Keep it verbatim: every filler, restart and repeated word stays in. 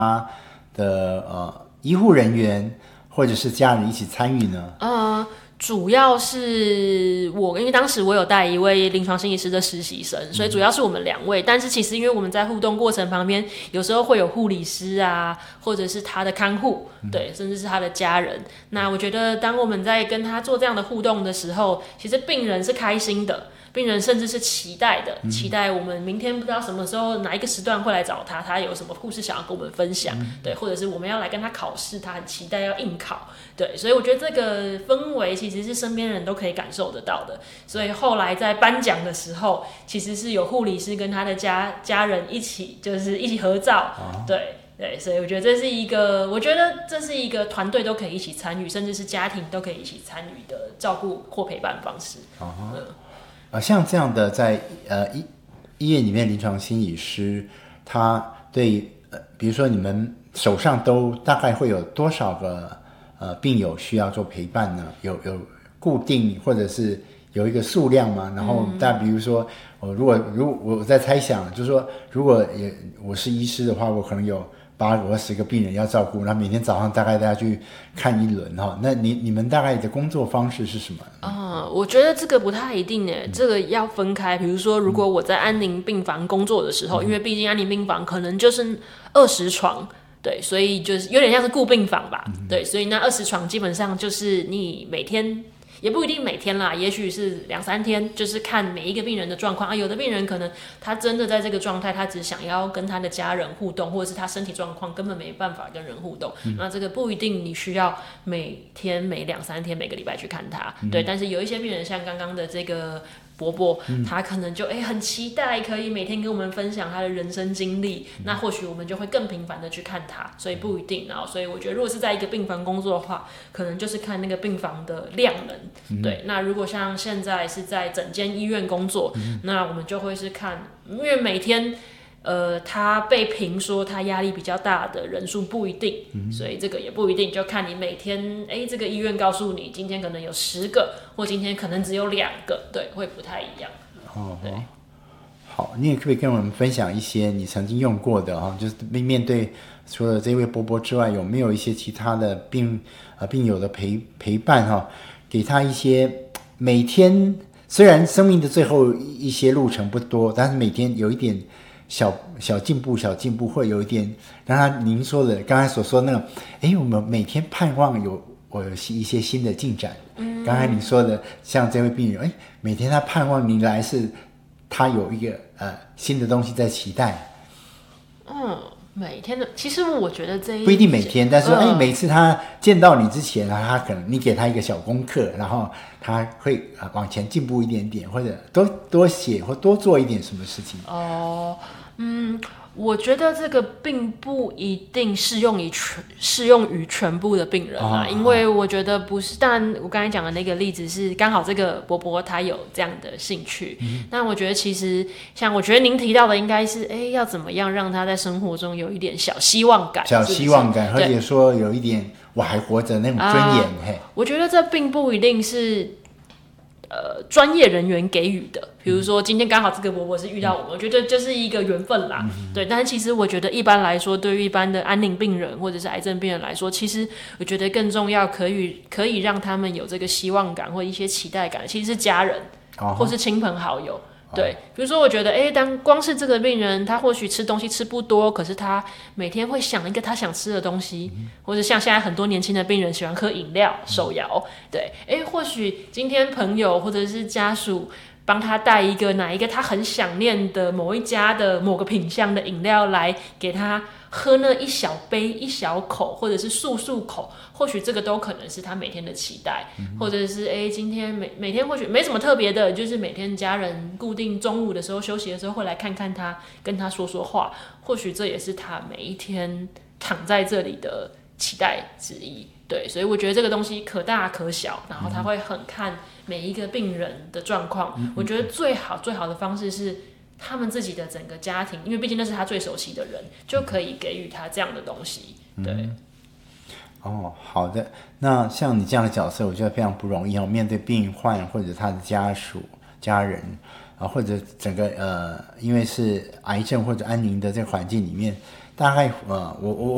他的呃医护人员或者是家人一起参与呢？ 呃，主要是我，因为当时我有带一位临床心理师的实习生，所以主要是我们两位。但是其实因为我们在互动过程旁边，有时候会有护理师啊，或者是他的看护，对，甚至是他的家人。那我觉得当我们在跟他做这样的互动的时候，其实病人是开心的。病人甚至是期待的，期待我们明天不知道什么时候哪一个时段会来找他，他有什么故事想要跟我们分享，对，或者是我们要来跟他考试，他很期待要应考，对，所以我觉得这个氛围其实是身边人都可以感受得到的。所以后来在颁奖的时候，其实是有护理师跟他的家家人一起，就是一起合照，对。对，所以我觉得这是一个，我觉得这是一个团队都可以一起参与，甚至是家庭都可以一起参与的照顾或陪伴方式。 Uh-huh. 嗯呃，像这样的在呃医医院里面临床心理师，他对呃，比如说你们手上都大概会有多少个呃病友需要做陪伴呢？有有固定或者是有一个数量吗？然后但比如说，我如果如果我在猜想，就是说，如果也我是医师的话，我可能有八个或十个病人要照顾，然后每天早上大概大家去看一轮哈。那你你们大概的工作方式是什么？ 啊、嗯，我觉得这个不太一定诶，这个要分开。比如说，如果我在安宁病房工作的时候，嗯、因为毕竟安宁病房可能就是二十床。对，所以就是有点像是顾病房吧。嗯、对，所以那二十床基本上就是你每天。也不一定每天啦，也许是两三天，就是看每一个病人的状况啊。有的病人可能他真的在这个状态，他只想要跟他的家人互动，或者是他身体状况根本没办法跟人互动。嗯、那这个不一定你需要每天、每两三天、每个礼拜去看他。嗯、对，但是有一些病人像刚刚的这个伯伯，嗯、他可能就哎、欸、很期待可以每天跟我们分享他的人生经历。嗯、那或许我们就会更频繁的去看他，所以不一定。然后，所以我觉得如果是在一个病房工作的话，可能就是看那个病房的量能。嗯、对，那如果像现在是在整间医院工作，嗯、那我们就会是看，因为每天，呃，他被评说他压力比较大的人数不一定，嗯、所以这个也不一定，就看你每天，哎，这个医院告诉你今天可能有十个，或今天可能只有两个，对，会不太一样。 哦，对。好，你也可以跟我们分享一些你曾经用过的哈，就是面对除了这位伯伯之外，有没有一些其他的病呃病友的陪陪伴哈？给他一些每天，虽然生命的最后一些路程不多，但是每天有一点小小进步，小进步会有一点让他您说的刚才所说的那种，哎，我们每天盼望有我有一些新的进展。嗯，刚才你说的像这位病人，哎，每天他盼望您来是他有一个呃新的东西在期待。 嗯。每天的，其实我觉得这一不一定每天，但是哎、呃，每次他见到你之前啊，他可能你给他一个小功课，然后他会啊往前进步一点点，或者多多写或多做一点什么事情。 哦，嗯，我觉得这个并不一定适用于全适用于全部的病人啊，哦、因为我觉得不是。当然，我刚才讲的那个例子是刚好这个伯伯他有这样的兴趣，嗯、但我觉得其实像我觉得您提到的应该是，哎，要怎么样让他在生活中有一点小希望感， 小希望感，或者说有一点我还活着那种尊严。啊、嘿， 我觉得这并不一定是。呃，专业人员给予的，比如说今天刚好这个伯伯是遇到我们，嗯、我觉得就是一个缘分啦。嗯、对，但是其实我觉得一般来说，对于一般的安宁病人或者是癌症病人来说，其实我觉得更重要，可以可以让他们有这个希望感或一些期待感，其实是家人、哦、或是亲朋好友。对，比如说我觉得，哎，当光是这个病人，他或许吃东西吃不多，可是他每天会想一个他想吃的东西，嗯、或者像现在很多年轻的病人喜欢喝饮料、手摇，对，哎，或许今天朋友或者是家属帮他带一个哪一个他很想念的某一家的某个品项的饮料来给他喝那一小杯一小口，或者是漱漱口，或许这个都可能是他每天的期待，嗯、或者是哎，今天每每天或许没什么特别的，就是每天家人固定中午的时候休息的时候会来看看他，跟他说说话，或许这也是他每一天躺在这里的期待之一。对，所以我觉得这个东西可大可小，然后他会很看每一个病人的状况。嗯、我觉得最好最好的方式是他们自己的整个家庭，因为毕竟那是他最熟悉的人，就可以给予他这样的东西。对。嗯、 哦，好的。那像你这样的角色，我觉得非常不容易哦。面对病患或者他的家属、家人啊，或者整个呃，因为是癌症或者安宁的这个环境里面，大概呃，我我。